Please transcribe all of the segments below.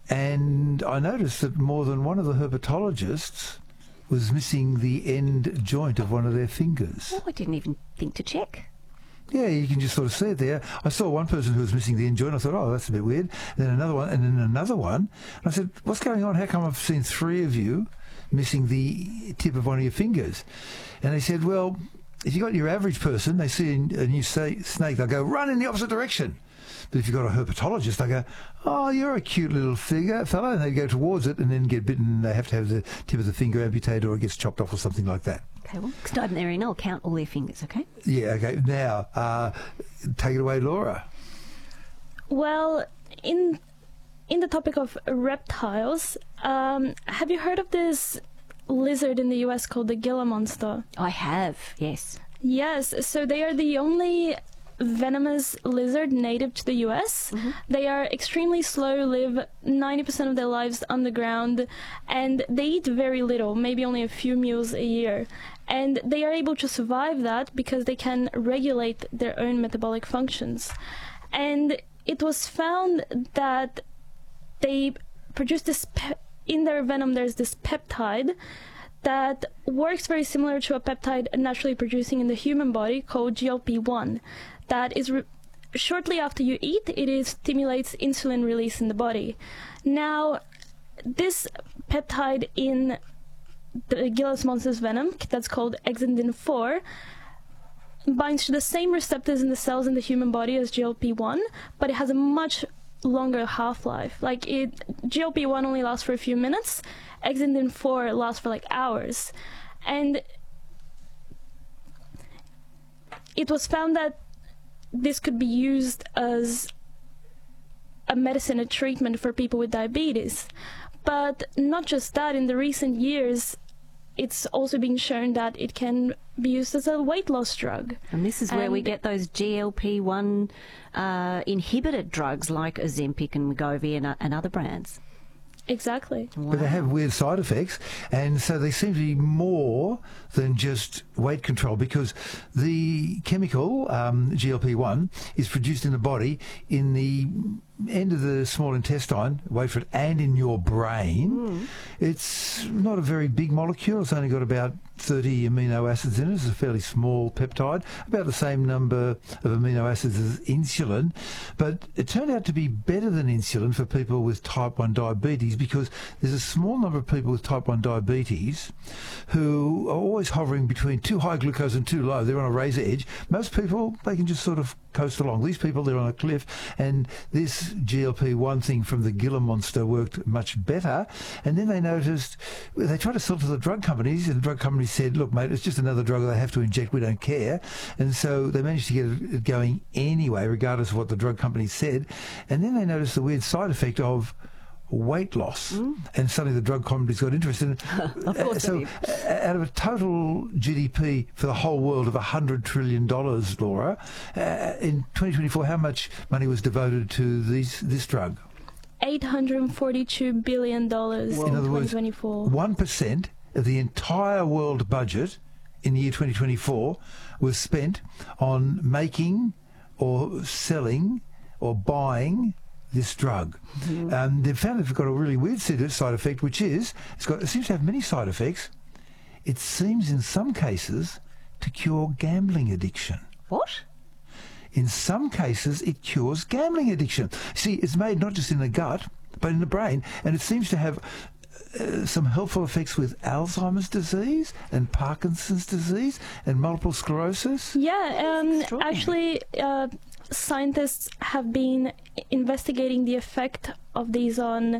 And I noticed that more than one of the herpetologists was missing the end joint of one of their fingers. Oh, I didn't even think to check. Yeah, you can just sort of see it there. I saw one person who was missing the end joint. I thought, oh, that's a bit weird. And then another one, and then another one. And I said, what's going on? How come I've seen three of you missing the tip of one of your fingers? And they said, well, if you got your average person, they see a new snake, they'll go, run in the opposite direction. But if you've got a herpetologist, they go, oh, you're a cute little fellow, and they go towards it and then get bitten, and they have to have the tip of the finger amputated or it gets chopped off or something like that. Okay, well, start there and I'll count all their fingers, okay? Yeah, okay. Now, take it away, Laura. Well, in the topic of reptiles, have you heard of this lizard in the US called the Gila monster? I have, yes. Yes, so they are the only venomous lizard native to the US. Mm-hmm. They are extremely slow, live 90% of their lives underground, and they eat very little, maybe only a few meals a year. And they are able to survive that because they can regulate their own metabolic functions. And it was found that they produce this, in their venom there's this peptide that works very similar to a peptide naturally producing in the human body called GLP-1. That is, shortly after you eat, it stimulates insulin release in the body. Now, this peptide in the Gila monster's venom, that's called exendin-4, binds to the same receptors in the cells in the human body as GLP-1, but it has a much longer half-life. Like, GLP-1 only lasts for a few minutes, exendin-4 lasts for like hours. And it was found that this could be used as a medicine, a treatment for people with diabetes. But not just that, in the recent years, it's also been shown that it can be used as a weight loss drug. And this is where we get those GLP-1 inhibited drugs like Ozempic and Wegovy and other brands. Exactly. Wow. But they have weird side effects, and so they seem to be more than just weight control, because the chemical, GLP-1, is produced in the body in the end of the small intestine, wait for it, and in your brain. It's not a very big molecule. It's only got about 30 amino acids in it. It's a fairly small peptide, about the same number of amino acids as insulin. But it turned out to be better than insulin for people with type 1 diabetes, because there's a small number of people with type 1 diabetes who are always hovering between too high glucose and too low. They're on a razor edge. Most people, they can just sort of coast along. These people, they're on a cliff, and this GLP-1 thing from the Gila monster worked much better. And then they noticed, they tried to sell to the drug companies, and the drug companies said, look, mate, it's just another drug they have to inject, we don't care. And so they managed to get it going anyway, regardless of what the drug companies said. And then they noticed the weird side effect of weight loss, and suddenly the drug companies got interested. Of course. So out of a total GDP for the whole world of $100 trillion, Laura, in 2024, how much money was devoted to this drug? $842 billion in 2024. 1% of the entire world budget in the year 2024 was spent on making or selling or buying this drug. They've found it's got a really weird side effect, which is it seems to have many side effects. It seems in some cases to cure gambling addiction. What? In some cases, it cures gambling addiction. See, it's made not just in the gut, but in the brain, and it seems to have some helpful effects with Alzheimer's disease and Parkinson's disease and multiple sclerosis. Yeah, actually, scientists have been investigating the effect of these on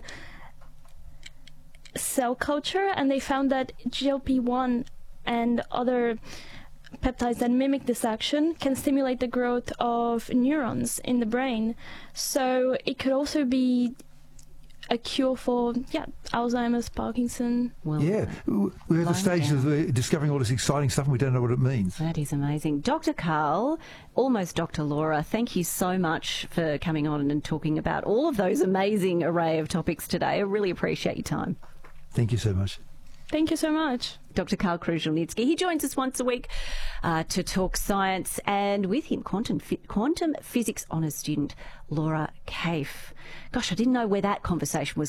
cell culture, and they found that GLP-1 and other peptides that mimic this action can stimulate the growth of neurons in the brain. So it could also be a cure for Alzheimer's, Parkinson. Well, we're at the stage of discovering all this exciting stuff and we don't know what it means. That is amazing. Dr. Karl, almost Dr. Laura, thank you so much for coming on and talking about all of those amazing array of topics today. I really appreciate your time. Thank you so much. Thank you so much. Dr. Karl Kruszelnicki. He joins us once a week to talk science, and with him, quantum physics honours student Laura Kaif. Gosh, I didn't know where that conversation was